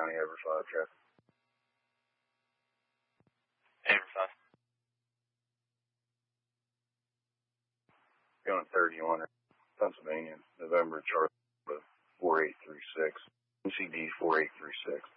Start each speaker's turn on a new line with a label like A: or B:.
A: County, over 5 traffic.
B: Over 5.
A: Going 31, Pennsylvania, November, Charlie, 4836, NCD 4836.